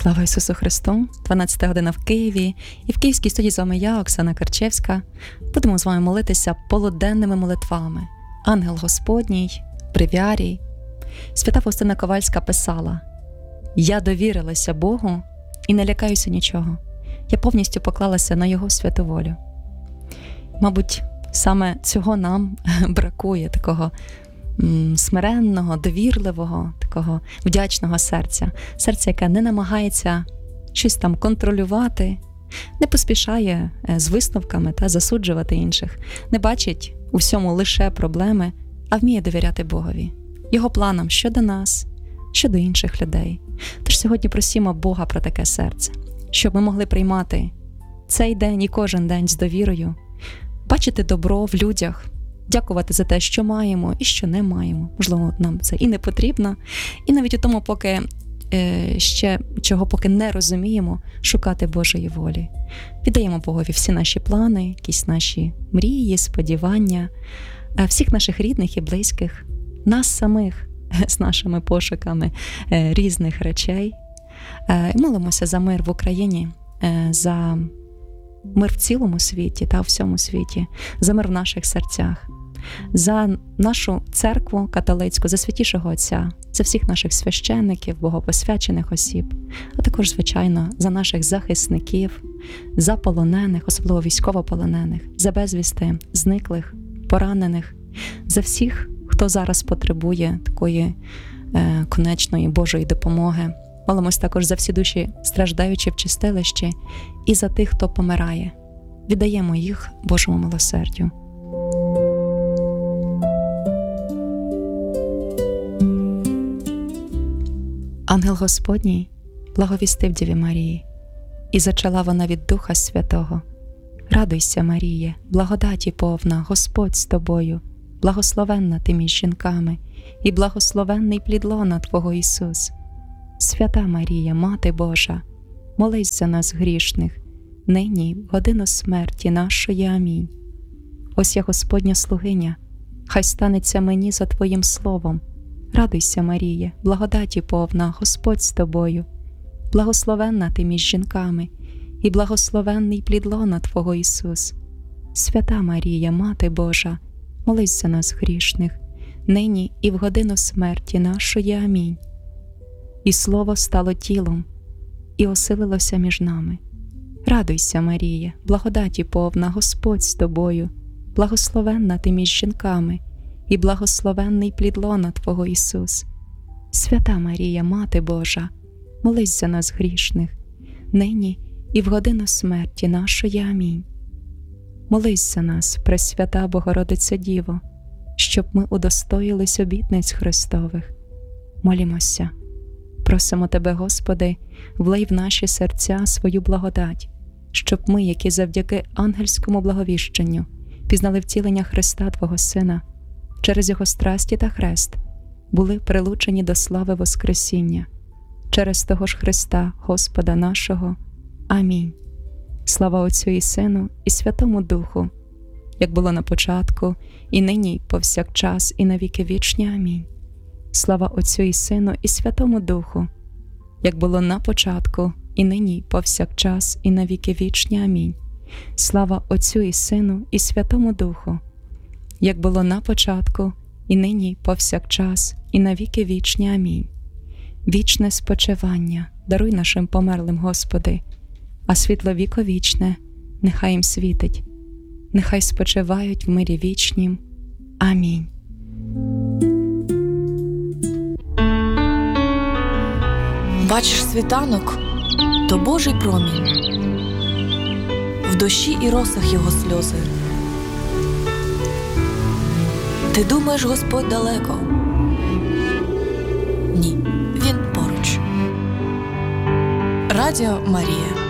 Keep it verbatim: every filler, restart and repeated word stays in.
Слава Ісусу Христу! дванадцята година в Києві. І в Київській студії з вами я, Оксана Карчевська. Будемо з вами молитися полуденними молитвами. Ангел Господній, Бревіарій. Свята Фаустина Ковальська писала: «Я довірилася Богу і не лякаюся нічого. Я повністю поклалася на Його святу волю». Мабуть, саме цього нам бракує, такого смиренного, довірливого, такого вдячного серця. Серця, яке не намагається щось там контролювати, не поспішає з висновками та засуджувати інших, не бачить у всьому лише проблеми, а вміє довіряти Богові, Його планам щодо нас, щодо інших людей. Тож сьогодні просімо Бога про таке серце, щоб ми могли приймати цей день і кожен день з довірою, бачити добро в людях, дякувати за те, що маємо і що не маємо. Можливо, нам це і не потрібно. І навіть у тому, поки е, ще чого поки не розуміємо, шукати Божої волі. Віддаємо Богові всі наші плани, якісь наші мрії, сподівання, е, всіх наших рідних і близьких, нас самих з нашими пошуками е, різних речей. Е, молимося за мир в Україні, е, за мир в цілому світі та в всьому світі, за мир в наших серцях, за нашу церкву католицьку, за Святішого Отця, за всіх наших священників, богопосвячених осіб, а також, звичайно, за наших захисників, за полонених, особливо військовополонених, за безвісти зниклих, поранених, за всіх, хто зараз потребує такої е, конечної Божої допомоги. Молимось також за всі душі, страждаючі в чистилищі, і за тих, хто помирає. Віддаємо їх Божому милосердю. Ангел Господній благовістив Діві Марії, і зачала вона від Духа Святого. Радуйся, Маріє, благодаті повна, Господь з тобою, благословенна ти між жінками, і благословенний плід лона Твого Ісус. Свята Марія, Мати Божа, молись за нас грішних, нині в годину смерті нашої. Амінь. Ось я Господня слугиня, хай станеться мені за Твоїм словом. Радуйся, Маріє, благодаті повна, Господь з тобою, благословенна ти між жінками, і благословенний плід лона Твого Ісус. Свята Марія, Мати Божа, молись за нас грішних, нині і в годину смерті нашої. Амінь. І Слово стало тілом, і оселилося між нами. Радуйся, Марія, благодаті повна, Господь з тобою, благословенна ти між жінками, і благословенний плід лона Твого Ісус. Свята Марія, Мати Божа, молись за нас грішних, нині і в годину смерті нашої. Амінь. Молись за нас, Пресвята Богородице Діво, щоб ми удостоїлись обітниць Христових. Молімося. Просимо Тебе, Господи, влий в наші серця свою благодать, щоб ми, які завдяки ангельському благовіщенню пізнали втілення Христа Твого Сина, через Його страсті та хрест, були прилучені до слави Воскресіння. Через того ж Христа, Господа нашого. Амінь. Слава Отцю і Сину, і Святому Духу, як було на початку, і нині, і повсякчас, і на віки вічні. Амінь. Слава Отцю і Сину, і Святому Духу, як було на початку, і нині, і повсякчас, і на віки вічні. Амінь. Слава Отцю і Сину, і Святому Духу, як було на початку, і нині, і повсякчас, і на віки вічні. Амінь. Вічне спочивання даруй нашим померлим, Господи, а світло віковічне нехай їм світить, нехай спочивають в мирі вічнім. Амінь. Бачиш світанок – то Божий промінь, в душі і росах його сльози. Ти думаєш, Господь далеко? Ні, Він поруч. Радіо Марія.